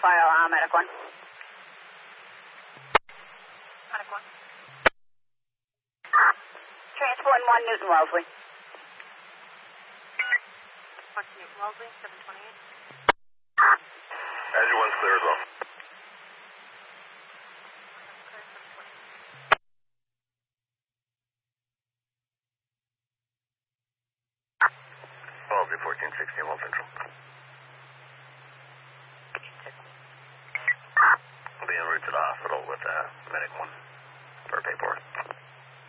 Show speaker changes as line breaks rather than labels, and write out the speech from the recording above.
file, Medic 1. Medic 1. Transport 1, Newton Wellesley.
Newton Wellesley, 728.
Azure 1's clear as well. Oh, be 1416, Wall Central. I'll be en route to the hospital with Medic 1.